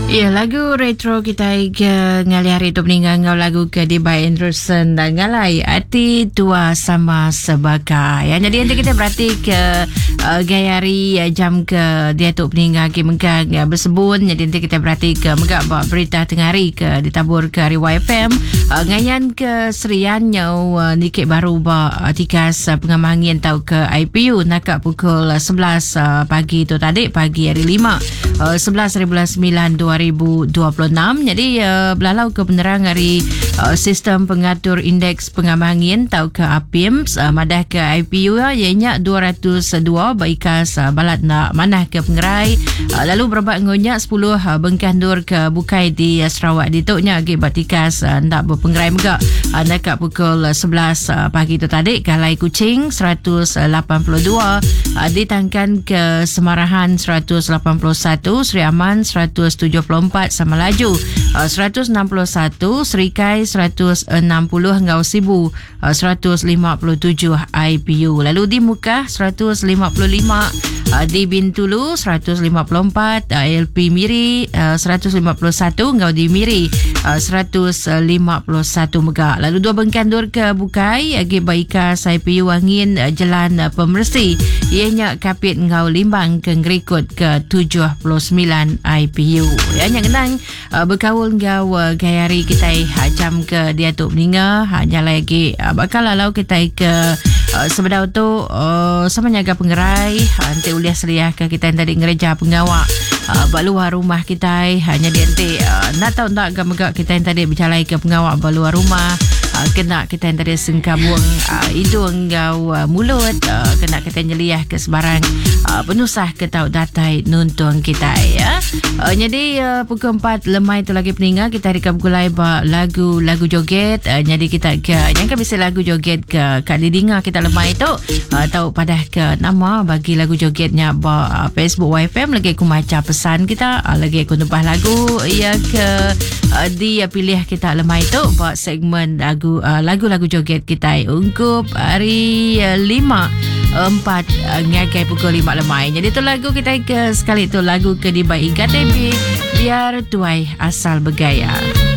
Ya, lagu retro kita ke ngali hari tu meninggal ngau lagu ke di by Anderson dan ngalai arti tua sama sebagai. Ya, jadi nanti kita berarti ke gaya hari jam ke dia tu meninggal ke mengkang bersebut. Jadi nanti kita berarti ke megak bawa berita tengah hari ke ditabur ke hari YFM. Ngayan ke serian nyau nikit baru bawa tikas pengamangin tau ke IPU nakak pukul 11 pagi tu tadi pagi hari 5 11/9/2026. Jadi belalau ke penerang hari sistem pengatur indeks pengamangin tau ke APIMS madah ke IPU ianya 202 baikas balat nak manah ke pengerai lalu berbat ngonyak 10 bengkandur ke bukai di Sarawak dituknya akibat tikas nak berpengerai megak dekat pukul 11 pagi tu tadi Kalai Kuching 182 ditangkan ke Semarahan 181 Sri Aman 174 sama laju 161 Serikai 160 Ngau Sibu 157 IPU lalu di Mukah 155 di Bintulu 154 LP Miri 151 Ngau di Miri 151 megak lalu dua bengkandur ke Bukai Gibaika IPU Angin Jalan Pemersi ianya Kapit Ngau Limbang ke Ngerikut ke 79 IPU ya yang kenang berkawul ngau gayari kita jam ke dia tu meninggal hanya lagi bakal lalau kita ke sebedau tu sama nyaga pengerai nanti uliah seliah ke kita yang tadi ngereja pengawak baluar rumah kita hanya dia nanti nak tahu tak gamagak kita yang tadi bercalai ke pengawak baluar rumah kena kita yang tadi sengkabuang hidung ngau mulut kena kita nyeliah ke sebarang penusah ke tahu datai nuntung kita ya jadi pukul 4 lemai tu lagi peninggal kita ada gulai lagu joget jadi kita ke yang kan bisa lagu joget ke kat didinga kita lemai tu tahu pada ke nama bagi lagu jogetnya Facebook YFM lagi aku macam pesan kita lagi aku numpah lagu ya ke dia pilih kita lemai tu buat segmen lagu-lagu joget kita ungkup hari 4 ngagai pukul 5 lemai. Jadi tu lagu kita ke sekali tu lagu ke di by IKTB biar tuai asal bergaya.